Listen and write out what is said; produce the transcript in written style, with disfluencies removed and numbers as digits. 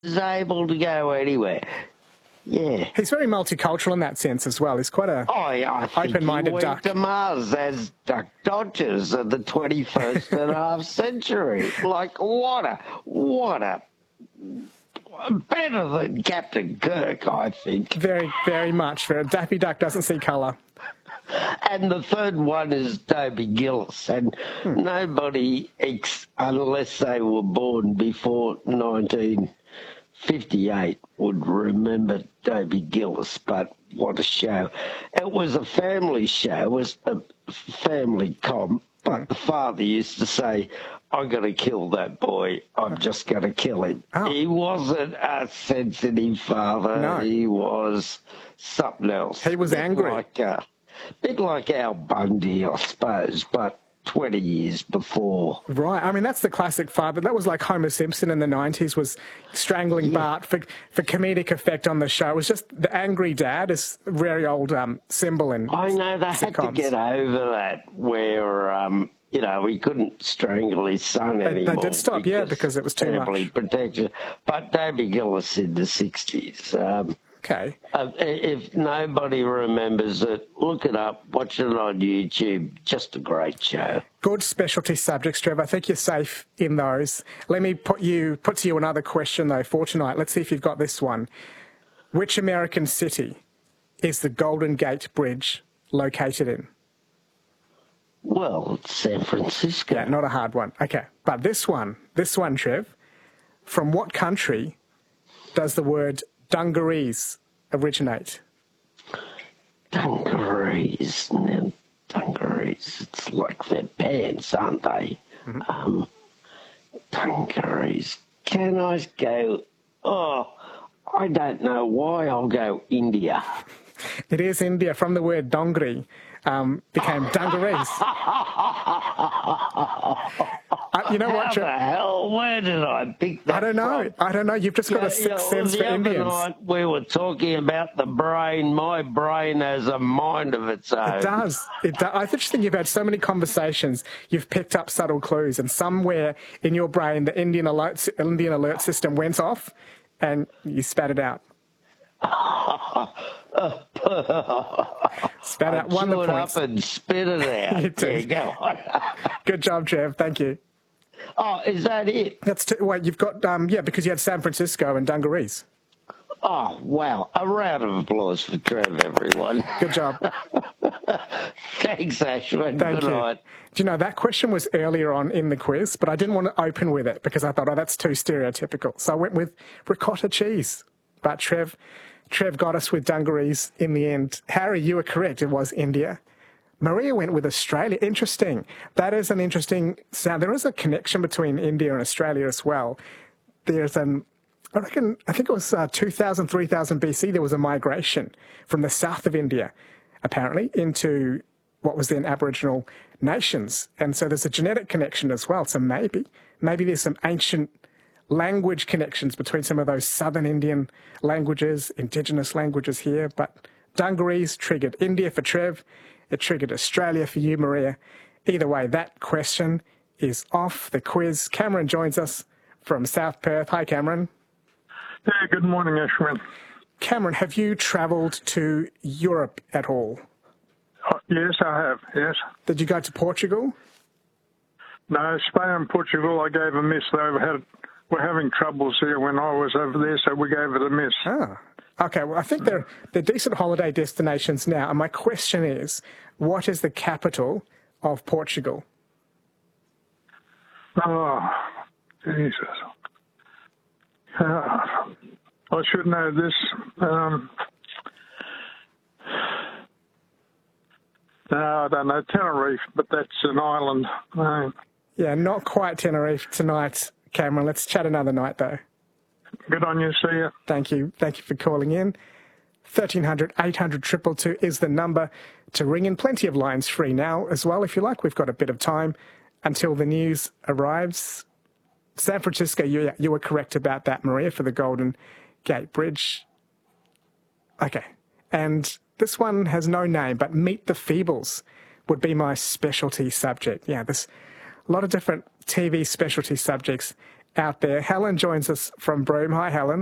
is able to go anywhere. Yeah. He's very multicultural in that sense as well. He's quite a I think open-minded he went duck. to Mars as Duck Dodgers of the 21st and a half century. Like, what a better than Captain Kirk, I think. Very, very much. Daffy Duck doesn't see colour. And the third one is Toby Gillis. And nobody, unless they were born before 1958, would remember Toby Gillis. But what a show. It was a family show. It was a family comp. But the father used to say, I'm going to kill that boy. I'm just going to kill him. Oh. He wasn't a sensitive father. No. He was something else. He was angry. Bit like Al Bundy, I suppose, but 20 years before. Right. I mean, that's the classic father. That was like Homer Simpson in the 90s was strangling Bart for comedic effect on the show. It was just the angry dad is a very old symbol in I know they sitcoms. had to get over that where, he couldn't strangle his son anymore. They did stop, because it was too much. Protection. But Toby Gillis in the 60s. Okay. If nobody remembers it, look it up, watch it on YouTube. Just a great show. Good specialty subjects, Trev. I think you're safe in those. Let me put to you another question, though, for tonight. Let's see if you've got this one. Which American city is the Golden Gate Bridge located in? Well, it's San Francisco. Yeah, not a hard one. Okay. But this one, Trev, from what country does the word dungarees originate? Dungarees. It's like their pants, aren't they? Mm-hmm. Dungarees. Can I go? I don't know why. I'll go India. It is India. From the word dongri became dungarees. You know what? How the hell? Where did I pick that from? I don't know. You've just got a sixth sense for Indians. The other night we were talking about the brain. My brain has a mind of its own. It does. I just think you've had so many conversations. You've picked up subtle clues, and somewhere in your brain, the Indian alert system went off, and you spat it out. Spat out one of the points. Up and spit it out. There you go. Good job, Trev. Thank you. Oh, is that it? Wait, you've got, because you had San Francisco and dungarees. Oh, wow. A round of applause for Trev, everyone. Good job. Thanks, Ashwin. Thank you. Night. Do you know, that question was earlier on in the quiz, but I didn't want to open with it because I thought, that's too stereotypical. So I went with ricotta cheese. But Trev got us with dungarees in the end. Harry, you were correct. It was India. Maria went with Australia. Interesting. That is an interesting sound. There is a connection between India and Australia as well. There's I think it was 2000, 3000 BC, there was a migration from the south of India, apparently, into what was then Aboriginal nations. And so there's a genetic connection as well. So maybe there's some ancient language connections between some of those southern Indian languages, indigenous languages here. But dungarees triggered India for Trev. It triggered Australia for you, Maria. Either way, that question is off the quiz. Cameron joins us from South Perth. Hi, Cameron. Hey, good morning, Ashwin. Cameron, have you travelled to Europe at all? Yes, I have, yes. Did you go to Portugal? No, Spain and Portugal I gave a miss. We're having troubles here when I was over there, so we gave it a miss. Ah. Okay, well, I think they're decent holiday destinations now. And my question is, what is the capital of Portugal? Oh, Jesus. I should know this. No, I don't know. Tenerife, but that's an island. Yeah, not quite Tenerife tonight, Cameron. Let's chat another night, though. Good on you. See you. Thank you. Thank you for calling in. 1300 800 222 is the number to ring in. Plenty of lines free now as well, if you like. We've got a bit of time until the news arrives. San Francisco, you were correct about that, Maria, for the Golden Gate Bridge. Okay. And this one has no name, but Meet the Feebles would be my specialty subject. Yeah, there's a lot of different TV specialty subjects out there. Helen joins us from Broome. Hi, Helen.